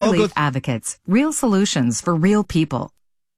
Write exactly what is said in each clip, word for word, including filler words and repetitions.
Relief Advocates, real solutions for real people.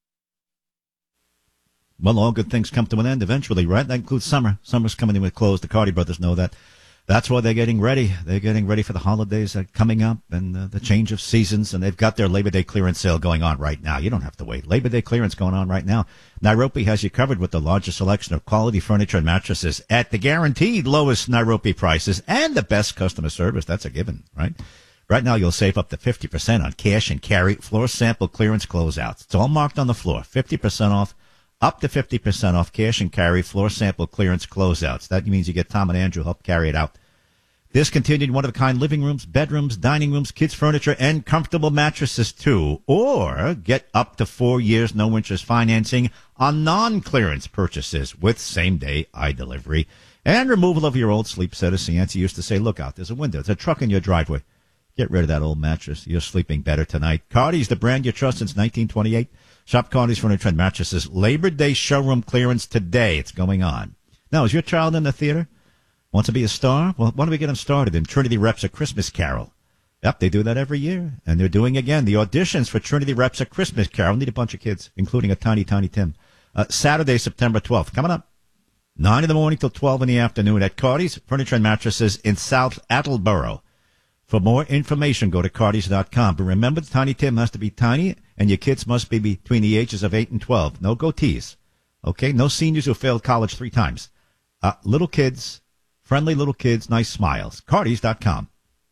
Well, all good things come to an end eventually, right? That includes summer. Summer's coming in with clothes. The Cardi brothers know that. That's why they're getting ready. They're getting ready for the holidays that are coming up and uh, the change of seasons. And they've got their Labor Day clearance sale going on right now. You don't have to wait. Labor Day clearance going on right now. Nairobi has you covered with the largest selection of quality furniture and mattresses at the guaranteed lowest Nairobi prices and the best customer service. That's a given, right? Right now, you'll save up to fifty percent on cash and carry floor sample clearance closeouts. It's all marked on the floor. fifty percent off, up to fifty percent off cash and carry floor sample clearance closeouts. That means you get Tom and Andrew help carry it out. Discontinued one-of-a-kind living rooms, bedrooms, dining rooms, kids' furniture, and comfortable mattresses, too. Or get up to four years no-interest financing on non-clearance purchases with same-day iDelivery. And removal of your old sleep set. As Cianci used to say, look out, there's a window. There's a truck in your driveway. Get rid of that old mattress. You're sleeping better tonight. Cardi's, the brand you trust since nineteen twenty-eight. Shop Cardi's Furniture and Mattresses. Labor Day showroom clearance today. It's going on. Now, is your child in the theater? Want to be a star? Well, why don't we get them started in Trinity Reps A Christmas Carol? Yep, they do that every year. And they're doing again the auditions for Trinity Reps A Christmas Carol. Need a bunch of kids, including a tiny, tiny Tim. Uh, Saturday, September twelfth. Coming up. nine in the morning till twelve in the afternoon at Cardi's Furniture and Mattresses in South Attleboro. For more information, go to Cardis dot com. But remember, Tiny Tim has to be tiny, and your kids must be between the ages of eight and twelve. No goatees. Okay? No seniors who failed college three times. Uh, little kids, friendly little kids, nice smiles. Cardis dot com.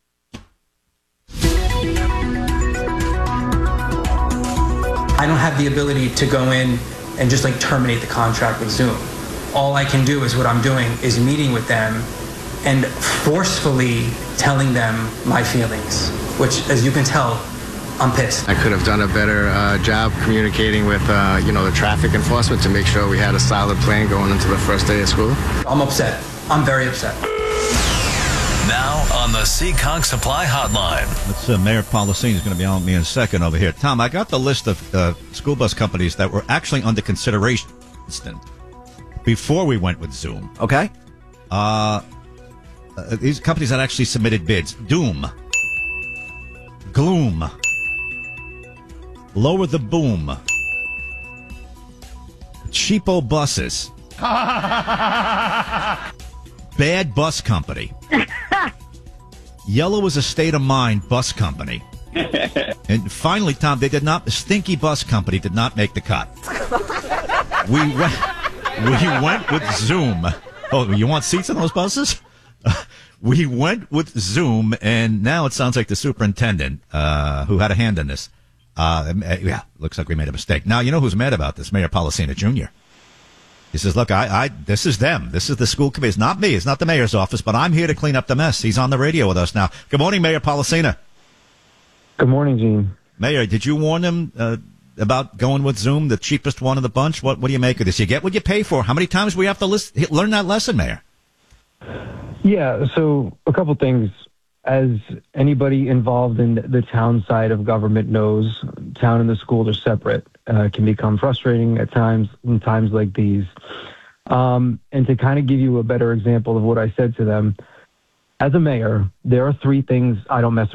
I don't have the ability to go in and just like terminate the contract with Zoom. All I can do is what I'm doing is meeting with them and forcefully telling them my feelings, which, as you can tell, I'm pissed. I could have done a better uh, job communicating with, uh, you know, the traffic enforcement to make sure we had a solid plan going into the first day of school. I'm upset. I'm very upset. Now on the Seekonk Supply Hotline. It's uh, Mayor Policini is going to be on with me in a second over here. Tom, I got the list of uh, school bus companies that were actually under consideration before we went with Zoom. Okay. Uh... Uh, these companies that actually submitted bids. Doom. Gloom. Lower the Boom. Cheapo Buses. Bad Bus Company. Yellow is a State of Mind Bus Company. And finally, Tom, they did not, the Stinky Bus Company did not make the cut. We went, we went with Zoom. Oh, you want seats in those buses? We went with Zoom, and now it sounds like the superintendent, uh, who had a hand in this. Uh, yeah, looks like we made a mistake. Now, you know who's mad about this? Mayor Policina Junior He says, look, I, I, this is them. This is the school committee. It's not me. It's not the mayor's office, but I'm here to clean up the mess. He's on the radio with us now. Good morning, Mayor Policina. Good morning, Gene. Mayor, did you warn them uh, about going with Zoom, the cheapest one of the bunch? What, what do you make of this? You get what you pay for. How many times do we have to list, learn that lesson, Mayor? Yeah, so a couple things. As anybody involved in the town side of government knows, town and the school are separate. Uh, can become frustrating at times in times like these. Um, and to kind of give you a better example of what I said to them, as a mayor, there are three things I don't mess